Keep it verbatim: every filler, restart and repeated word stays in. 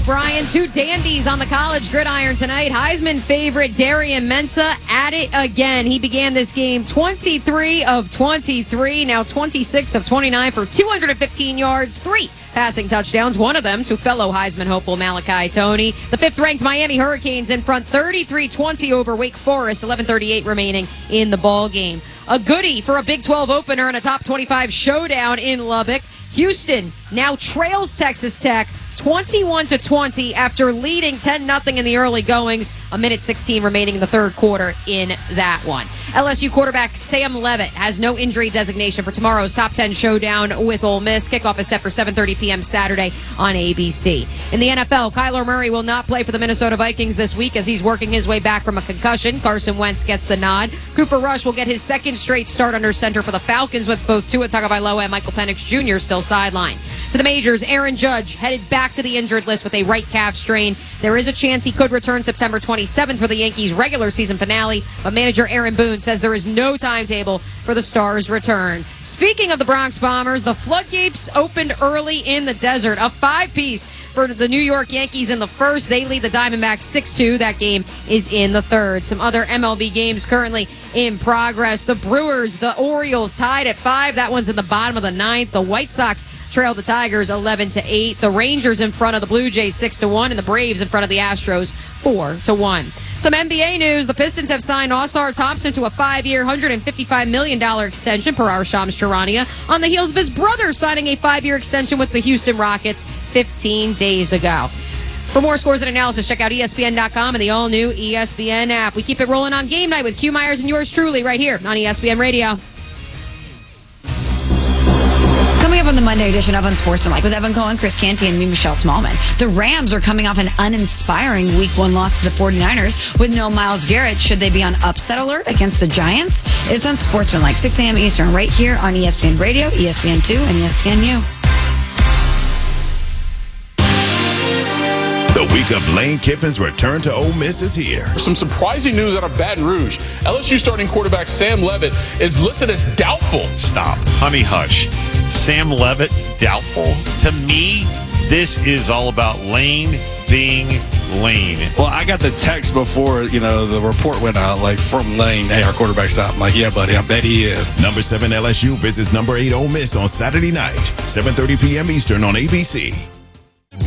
Brian. Two dandies on the college gridiron tonight. Heisman favorite Darian Mensah at it again. He began this game twenty-three of twenty-three, now twenty-six of twenty-nine for two hundred fifteen yards, three passing touchdowns, one of them to fellow Heisman hopeful Malachi Toney. The fifth-ranked Miami Hurricanes in front thirty-three twenty over Wake Forest, eleven thirty-eight remaining in the ball game. A goodie for a Big twelve opener and a top twenty-five showdown in Lubbock. Houston now trails Texas Tech twenty-one to twenty after leading ten nothing in the early goings. A minute sixteen remaining in the third quarter in that one. L S U quarterback Sam Leavitt has no injury designation for tomorrow's top ten showdown with Ole Miss. Kickoff is set for seven thirty p.m. Saturday on A B C. In the N F L, Kyler Murray will not play for the Minnesota Vikings this week as he's working his way back from a concussion. Carson Wentz gets the nod. Cooper Rush will get his second straight start under center for the Falcons with both Tua Tagovailoa and Michael Penix Junior still sidelined. To the majors, Aaron Judge headed back to the injured list with a right calf strain. There is a chance he could return September twenty-seventh for the Yankees' regular season finale, but manager Aaron Boone says there is no timetable for the Stars' return. Speaking of the Bronx Bombers, the floodgates opened early in the desert. A five-piece for the New York Yankees in the first. They lead the Diamondbacks six two. That game is in the third. Some other M L B games currently in progress. The Brewers, the Orioles tied at five. That one's in the bottom of the ninth. The White Sox trail the Tigers eleven to eight. The Rangers in front of the Blue Jays six to one, and the Braves in front of the Astros four to one. Some N B A news. The Pistons have signed Ausar Thompson to a five-year, one hundred fifty-five million dollars extension per our Shams Charania on the heels of his brother signing a five-year extension with the Houston Rockets fifteen days ago. For more scores and analysis, check out E S P N dot com and the all-new E S P N app. We keep it rolling on game night with Q Myers and yours truly right here on E S P N Radio. Coming up on the Monday edition of Unsportsmanlike with Evan Cohen, Chris Canty, and me, Michelle Smallman. The Rams are coming off an uninspiring week one loss to the forty-niners with no Myles Garrett. Should they be on upset alert against the Giants? It's Unsportsmanlike, six a.m. Eastern, right here on E S P N Radio, E S P N two, and E S P N U. The week of Lane Kiffin's return to Ole Miss is here. Some surprising news out of Baton Rouge. L S U starting quarterback Sam Leavitt is listed as doubtful. Stop. Honey, hush. Sam Leavitt, doubtful. To me, this is all about Lane being Lane. Well, I got the text before, you know, the report went out, like, from Lane, hey, our quarterback's out. I'm like, yeah, buddy, I bet he is. Number seven L S U visits number eight Ole Miss on Saturday night, seven thirty p.m. Eastern on A B C.